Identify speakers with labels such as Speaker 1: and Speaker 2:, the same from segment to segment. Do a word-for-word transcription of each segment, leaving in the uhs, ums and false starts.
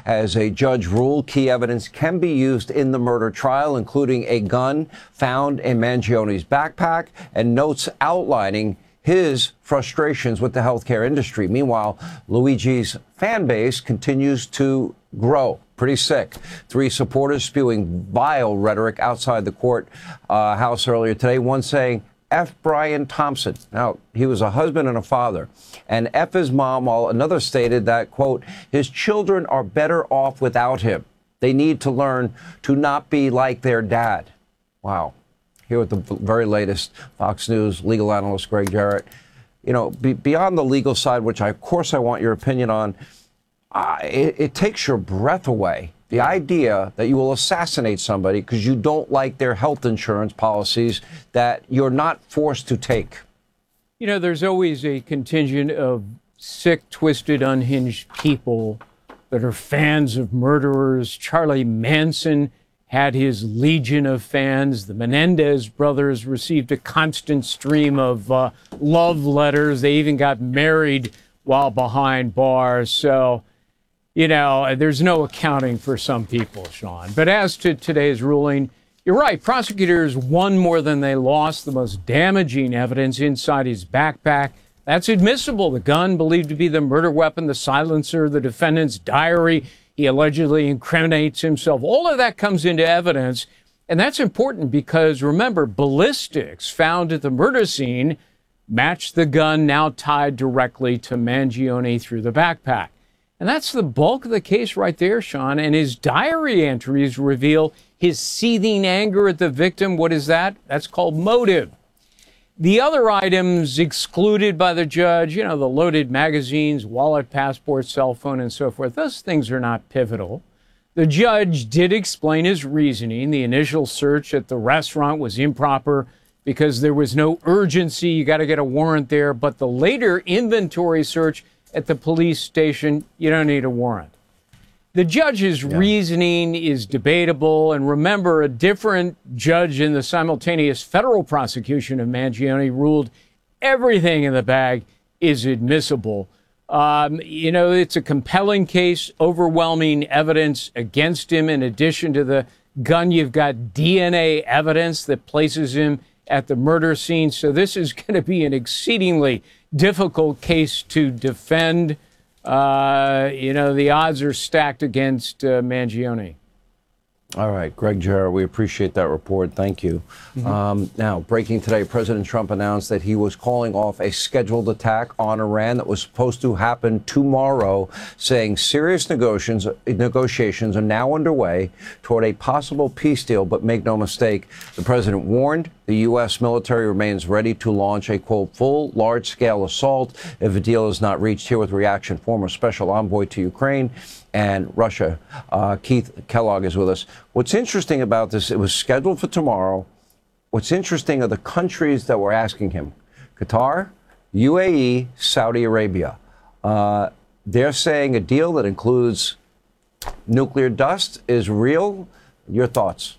Speaker 1: As a judge ruled, key evidence can be used in the murder trial, including a gun found in Mangione's backpack and notes outlining his frustrations with the healthcare industry. Meanwhile, Luigi's fan base continues to grow. Pretty sick. Three supporters spewing vile rhetoric outside the court uh, house earlier today. One saying, F. Brian Thompson. Now, he was a husband and a father. And F his mom, while another stated that, quote, his children are better off without him. They need to learn to not be like their dad. Wow. Here with the very latest, Fox News legal analyst Greg Jarrett. You know, be, beyond the legal side, which I, of course I want your opinion on, uh, it, it takes your breath away. The idea that you will assassinate somebody because you don't like their health insurance policies that you're not forced to take.
Speaker 2: You know, there's always a contingent of sick, twisted, unhinged people that are fans of murderers. Charlie Manson had his legion of fans. The Menendez brothers received a constant stream of uh, love letters. They even got married while behind bars. So, you know, there's no accounting for some people, Sean. But as to today's ruling, you're right. Prosecutors won more than they lost. The most damaging evidence inside his backpack. That's admissible. The gun believed to be the murder weapon, the silencer, the defendant's diary. He allegedly incriminates himself. All of that comes into evidence. And that's important because, remember, ballistics found at the murder scene matched the gun now tied directly to Mangione through the backpack. And that's the bulk of the case right there, Sean. And his diary entries reveal his seething anger at the victim. What is that? That's called motive. The other items excluded by the judge, you know, the loaded magazines, wallet, passport, cell phone, and so forth, those things are not pivotal. The judge did explain his reasoning. The initial search at the restaurant was improper because there was no urgency. You got to get a warrant there. But the later inventory search at the police station, you don't need a warrant. The judge's yeah. reasoning is debatable. And remember, a different judge in the simultaneous federal prosecution of Mangione ruled everything in the bag is admissible. Um, you know, it's a compelling case, overwhelming evidence against him. In addition to the gun, you've got D N A evidence that places him at the murder scene. So this is going to be an exceedingly difficult case to defend. Uh, you know, the odds are stacked against uh, Mangione.
Speaker 1: All right, Greg Jarrett, we appreciate that report. Thank you. Mm-hmm. Um, now, breaking today, President Trump announced that he was calling off a scheduled attack on Iran that was supposed to happen tomorrow, saying serious negotiations, negotiations are now underway toward a possible peace deal. But make no mistake, the president warned the U S military remains ready to launch a, quote, full, large-scale assault if a deal is not reached. Here with reaction, former special envoy to Ukraine and Russia, uh, Keith Kellogg is with us. What's interesting about this, it was scheduled for tomorrow. What's interesting are the countries that were asking him. Qatar, U A E, Saudi Arabia. Uh, they're saying a deal that includes nuclear dust is real. Your thoughts?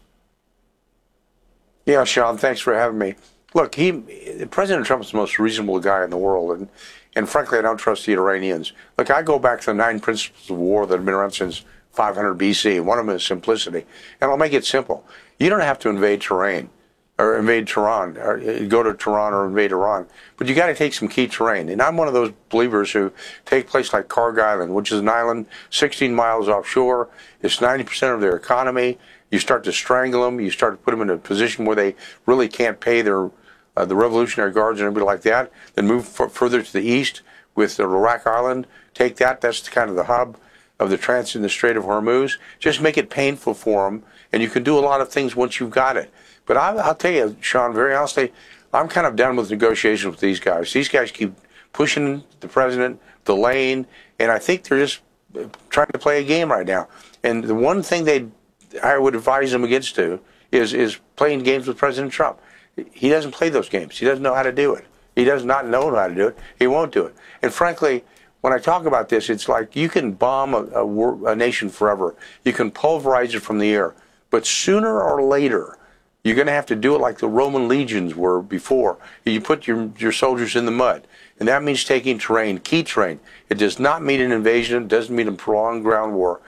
Speaker 3: Yeah, Sean, thanks for having me. Look, he, President Trump's the most reasonable guy in the world, and, and frankly, I don't trust the Iranians. Look, I go back to the nine principles of war that have been around since five hundred B C, and one of them is simplicity. And I'll make it simple. You don't have to invade terrain, or invade Tehran, or go to Tehran or invade Iran, but you got to take some key terrain. And I'm one of those believers who take a place like Karg Island, which is an island sixteen miles offshore. It's ninety percent of their economy. You start to strangle them. You start to put them in a position where they really can't pay their uh, the Revolutionary Guards and everybody like that. Then move further to the east with the Iraq Island. Take that. That's the, kind of the hub of the transit in the Strait of Hormuz. Just make it painful for them, and you can do a lot of things once you've got it. But I'll, I'll tell you, Sean, very honestly, I'm kind of done with negotiations with these guys. These guys keep pushing the president, delaying, and I think they're just trying to play a game right now. And the one thing they I would advise them against to is is playing games with President Trump. He doesn't play those games. He doesn't know how to do it. He does not know how to do it. He won't do it. And frankly, when I talk about this, it's like you can bomb a, a, a nation forever. You can pulverize it from the air. But sooner or later, you're going to have to do it like the Roman legions were before. You put your, your soldiers in the mud. And that means taking terrain, key terrain. It does not mean an invasion. It doesn't mean a prolonged ground war.